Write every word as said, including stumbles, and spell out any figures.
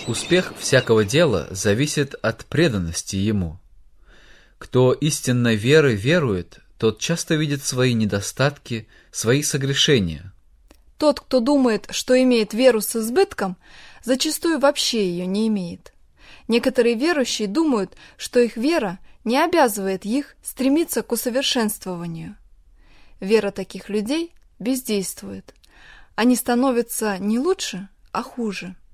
Успех всякого дела зависит от преданности ему. Кто истинно верой верует, тот часто видит свои недостатки, свои согрешения. Тот, кто думает, что имеет веру с избытком, зачастую вообще ее не имеет. Некоторые верующие думают, что их вера не обязывает их стремиться к усовершенствованию. Вера таких людей бездействует. Они становятся не лучше, а хуже.